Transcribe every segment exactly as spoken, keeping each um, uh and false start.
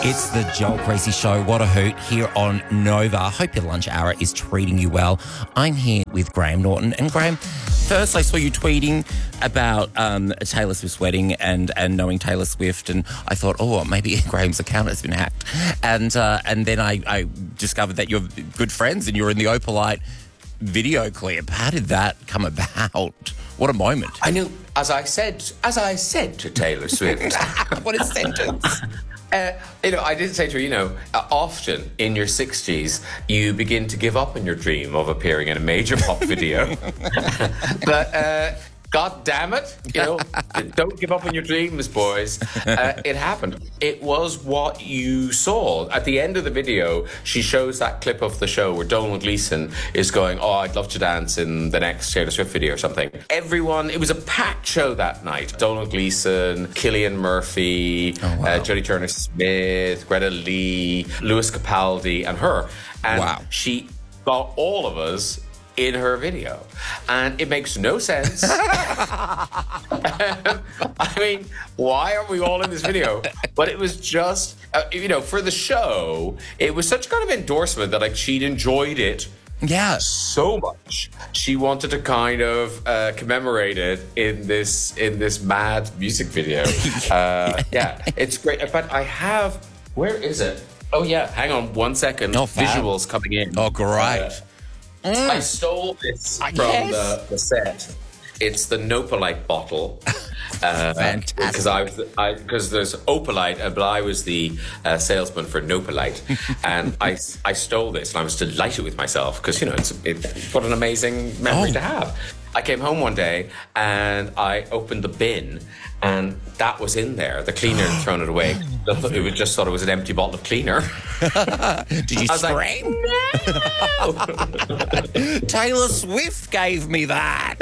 It's the Joel Creasy Show. What a hoot here on Nova. I hope your lunch hour is treating you well. I'm here with Graham Norton. And Graham, first I saw you tweeting about um, Taylor Swift's wedding and, and knowing Taylor Swift, and I thought, oh, maybe Graham's account has been hacked. And uh, and then I, I discovered that you're good friends and you're in the Opalite video clip. How did that come about? What a moment. I knew, as I said, as I said to Taylor Swift. What a sentence. Uh, you know, I did say to her, you know, uh, often in your sixties, you begin to give up on your dream of appearing in a major pop video. But, uh, God damn it, you know, don't give up on your dreams, boys. Uh, it happened. It was what you saw. At the end of the video, she shows that clip of the show where Donald Gleason is going, oh, I'd love to dance in the next Taylor Swift video or something. Everyone, it was a packed show that night. Donald Gleason, Cillian Murphy, oh, wow. uh, Jodie Turner-Smith, Greta Lee, Lewis Capaldi, and her. And wow. she got all of us in her video, and it makes no sense. I mean, why are we all in this video? But it was just, uh, you know, for the show, it was such kind of endorsement that like she'd enjoyed it. Yeah, so much. She wanted to kind of uh, commemorate it in this in this mad music video. Uh, yeah, it's great. In fact, I have. Where is it? Oh yeah, hang on one second. Oh, visuals coming in. Oh, great. Uh, Mm. I stole this from yes. the, the set. It's the Nopalite bottle. Uh, Fantastic. Because I was, I because there's Opalite, uh, but I was the uh, salesman for Nopalite, and I I stole this, and I was delighted with myself because you know it's it, what an amazing memory oh. to have. I came home one day and I opened the bin, and that was in there. The cleaner had thrown it away. It was just thought it was an empty bottle of cleaner. Did you scream? Like, no! Taylor Swift gave me that.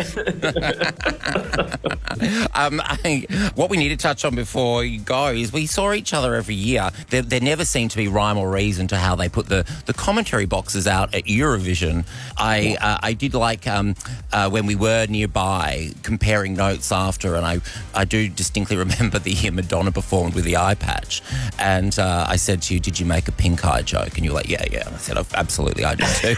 um, I, what we need to touch on before you go is we saw each other every year. There, there never seemed to be rhyme or reason to how they put the, the commentary boxes out at Eurovision. I uh, I did like um, uh, when we were nearby comparing notes after, and I, I do distinctly remember the year Madonna performed with the eye patch, and uh, I said to you, did you make a pink eye joke? And you're like, yeah, yeah. And I said, oh, absolutely, I did too.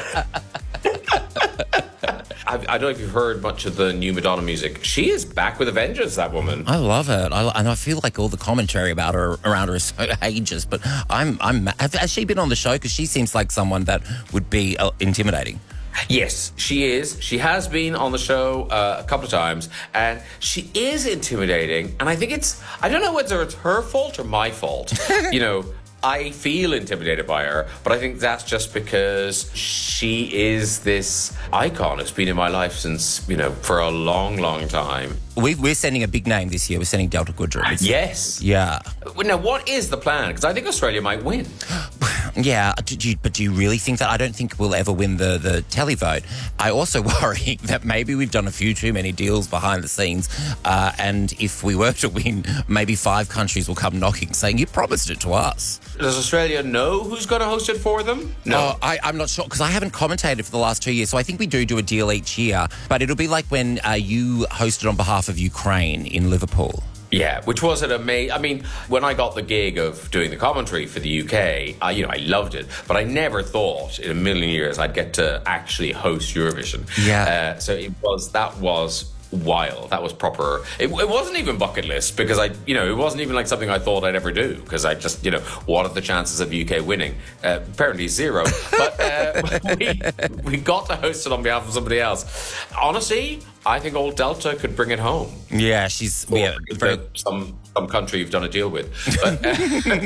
I, I don't know if you've heard much of the new Madonna music. She is back with a vengeance, that woman. I love it. I, and I feel like all the commentary about her around her is so ages, but I'm, I'm, has she been on the show? Because she seems like someone that would be uh, intimidating. Yes, she is. She has been on the show uh, a couple of times, and she is intimidating. And I think it's, I don't know whether it's her fault or my fault. You know, I feel intimidated by her, but I think that's just because she is this icon. It's been in my life since, you know, for a long, long time. We, we're sending a big name this year. We're sending Delta Goodrem. Yes. Yeah. Now, what is the plan? Because I think Australia might win. Yeah, did you, but do you really think that? I don't think we'll ever win the, the televote. I also worry that maybe we've done a few too many deals behind the scenes, uh, and if we were to win, maybe five countries will come knocking saying, you promised it to us. Does Australia know who's going to host it for them? No. Oh, I, I'm not sure, because I haven't commentated for the last two years, so I think we do do a deal each year, but it'll be like when uh, you hosted on behalf of Ukraine in Liverpool. Yeah, which was an amazing. I mean, when I got the gig of doing the commentary for the U K, I, you know, I loved it, but I never thought in a million years I'd get to actually host Eurovision. Yeah. Uh, so it was that was wild. That was proper. It, it wasn't even bucket list because I, you know, it wasn't even like something I thought I'd ever do because I just, you know, what are the chances of U K winning? Uh, apparently zero. But uh, we, we got to host it on behalf of somebody else. Honestly, I think old Delta could bring it home. Yeah, she's or yeah, very... some some country you've done a deal with. But, uh,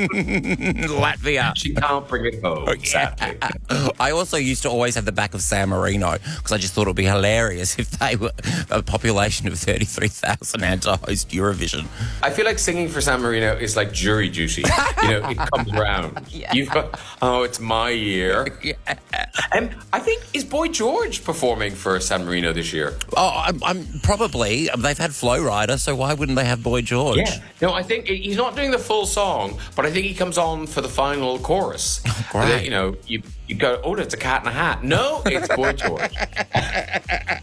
Latvia. She can't bring it home, oh, yeah. sadly. I also used to always have the back of San Marino because I just thought it would be hilarious if they were a population of thirty-three thousand had to host Eurovision. I feel like singing for San Marino is like jury duty. You know, it comes around. Yeah. You've got, oh, it's my year. Yeah. And I think, is Boy George performing for San Marino this year? Oh, I'm, I'm probably. They've had Flow Rider, so why wouldn't they have Boy George? Yeah. No, I think he's not doing the full song, but I think he comes on for the final chorus. Oh, great. Then, you know, you, you go, oh, it's a cat in a hat. No, it's Boy George.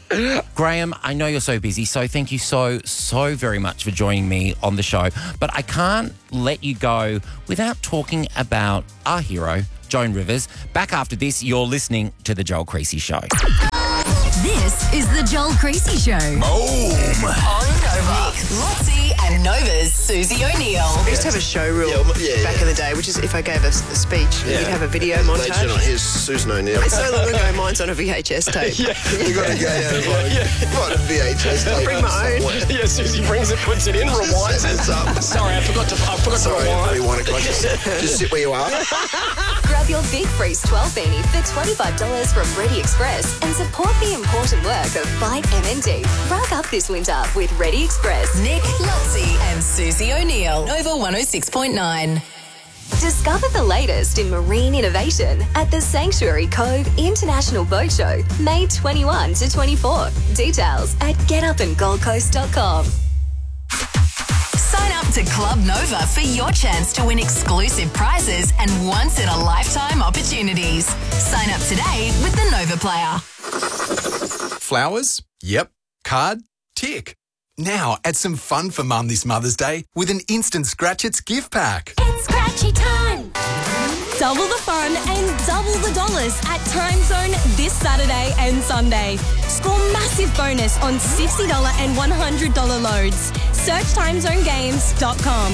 Graham, I know you're so busy, so thank you so, so very much for joining me on the show. But I can't let you go without talking about our hero, Joan Rivers. Back after this, you're listening to The Joel Creasy Show. This is The Joel Creasy Show. Boom! On Nova. Lotzie and Nova's Susie O'Neill. We used to have a show reel Yeah, well, yeah, back yeah. in the day, which is if I gave a, a speech, Yeah. you'd have a video Ladies and montage. gentlemen, here's Susan O'Neill. It's so long ago, mine's on a V H S tape. Yeah, you got to go out and find a, find a V H S tape. Bring my own. somewhere. Yeah, Susie brings it, puts it in, rewinds Set it. this up. Sorry, I forgot to. I forgot Sorry, to everybody, rewind. one o'clock. Just, just sit where you are. Grab your Big Freeze twelve beanie for twenty-five dollars from Ready Express and support the important work of Fight M N D. Rug up this winter with Ready Express. Nick, Lotzie and Susie O'Neill. Nova one oh six point nine. Discover the latest in marine innovation at the Sanctuary Cove International Boat Show, May twenty-first to twenty-fourth. Details at get up and gold coast dot com. Sign up to Club Nova for your chance to win exclusive prizes and once-in-a-lifetime opportunities. Sign up today with the Nova Player. Flowers? Yep. Card? Tick. Now add some fun for Mum this Mother's Day with an instant Scratch It's gift pack. It's scratchy time! Double the fun and double the dollars at Time Zone this Saturday and Sunday. Score massive bonus on sixty dollars and one hundred dollars loads. Search time zone games dot com.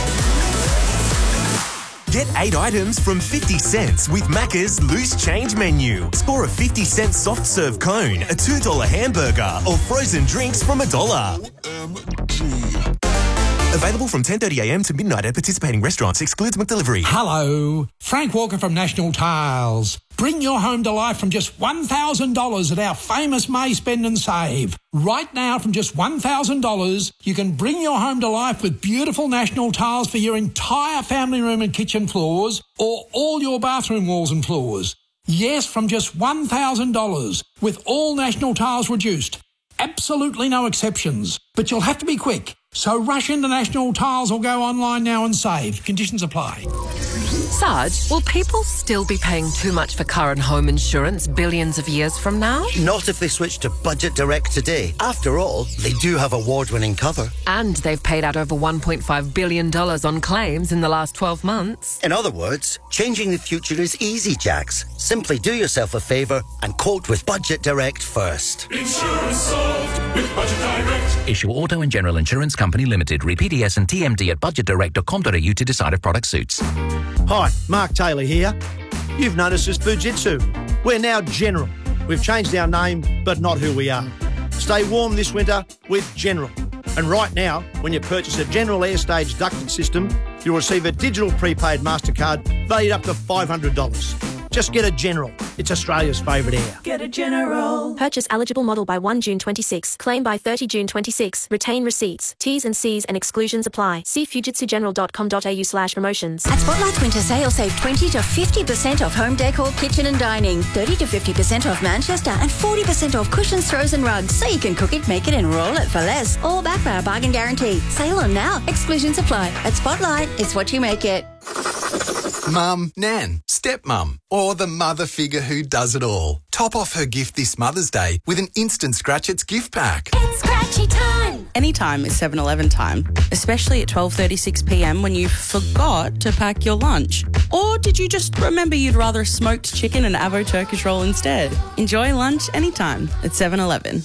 Get eight items from fifty cents with Macca's Loose Change menu. Score a fifty cent soft serve cone, a two dollar hamburger, or frozen drinks from a dollar. Available from ten thirty a m to midnight at participating restaurants. Excludes McDelivery. Hello, Frank Walker from National Tiles. Bring your home to life from just one thousand dollars at our famous May Spend and Save. Right now, from just one thousand dollars, you can bring your home to life with beautiful National Tiles for your entire family room and kitchen floors or all your bathroom walls and floors. Yes, from just one thousand dollars, with all National Tiles reduced. Absolutely no exceptions, but you'll have to be quick. So rush into National Tiles or go online now and save. Conditions apply. Sarge, will people still be paying too much for car and home insurance billions of years from now? Not if they switch to Budget Direct today. After all, they do have award-winning cover. And they've paid out over one point five billion dollars on claims in the last twelve months. In other words, changing the future is easy, Jax. Simply do yourself a favour and quote with Budget Direct first. Insurance solved with Budget Direct. Issue Auto and General Insurance Company Limited. Read P D S and T M D at budget direct dot com dot a u to decide if product suits. Hi, Mark Taylor here. You've noticed us Fujitsu. We're now General. We've changed our name, but not who we are. Stay warm this winter with General. And right now, when you purchase a General Airstage ducted system, you'll receive a digital prepaid MasterCard valued up to five hundred dollars. Just get a General. It's Australia's favourite air. Get a General. Purchase eligible model by first June twenty-six. Claim by thirtieth June twenty-six. Retain receipts. T's and C's and exclusions apply. See fujitsu general dot com dot a u slash promotions. At Spotlight Winter Sale, save twenty to fifty percent off home decor, kitchen and dining, thirty to fifty percent off Manchester, and forty percent off cushions, throws and rugs, so you can cook it, make it and roll it for less. All backed by our bargain guarantee. Sale on now. Exclusions apply. At Spotlight, it's what you make it. Mum, Nan, stepmum, or the mother figure who does it all. Top off her gift this Mother's Day with an instant Scratch It's gift pack. It's scratchy time! Anytime is seven eleven time, especially at twelve thirty-six p m when you forgot to pack your lunch. Or did you just remember you'd rather a smoked chicken and avo Turkish roll instead? Enjoy lunch anytime at seven eleven.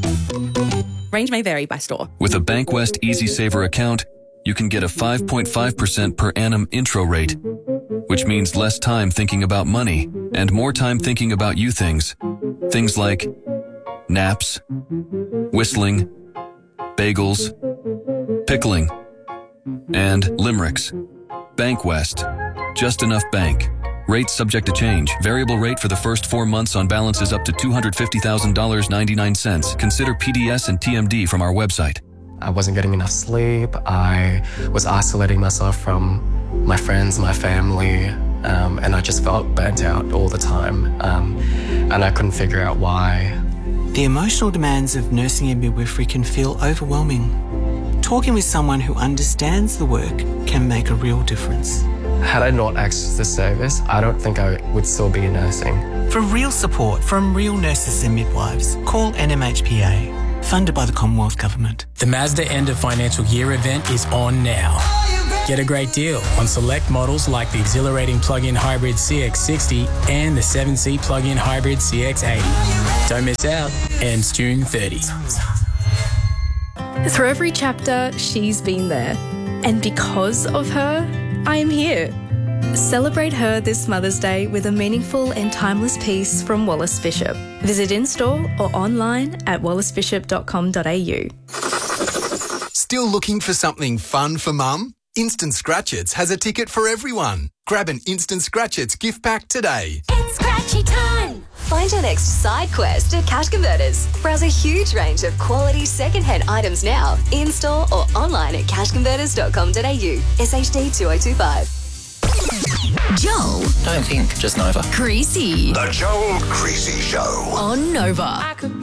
Range may vary by store. With a Bankwest Easy Saver account, you can get a five point five percent per annum intro rate, which means less time thinking about money and more time thinking about you things. Things like naps, whistling, bagels, pickling, and limericks. Bankwest. Just enough bank. Rates subject to change. Variable rate for the first four months on balances up to two hundred fifty thousand dollars and ninety-nine cents. Consider P D S and T M D from our website. I wasn't getting enough sleep. I was isolating myself from my friends, my family, um, and I just felt burnt out all the time. Um, and I couldn't figure out why. The emotional demands of nursing and midwifery can feel overwhelming. talking with someone who understands the work can make a real difference. Had I not accessed this service, I don't think I would still be nursing. For real support from real nurses and midwives, call N M H P A, funded by the Commonwealth Government. The Mazda End of Financial Year event is on now. Get a great deal on select models like the exhilarating plug-in hybrid C X sixty and the seven-seat plug-in hybrid C X eighty. Don't miss out. Ends June thirtieth. Through every chapter, she's been there. And because of her, I am here. Celebrate her this Mother's Day with a meaningful and timeless piece from Wallace Bishop. Visit in-store or online at wallace bishop dot com dot a u. Still looking for something fun for mum? Instant Scratchits has a ticket for everyone. Grab an Instant Scratchits gift pack today. It's Scratchy time! Find your next side quest at Cash Converters. Browse a huge range of quality second-hand items now, in-store or online at cash converters dot com dot a u. S H D two oh two five. Joel. Don't think, just Nova. Creasy. The Joel Creasy Show. On Nova. I could